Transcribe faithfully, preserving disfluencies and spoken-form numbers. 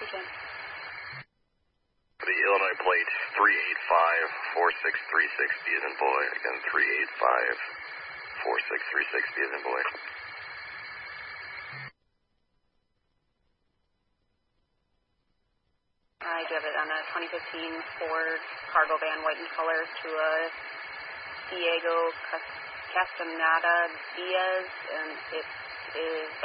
Jim. The Illinois plate three eight five four six three six, B as in boy. Again, three eight five four six three six, B as in boy. I give it on a twenty fifteen Ford cargo van, white in color, to a Diego Castaneda Diaz, and it is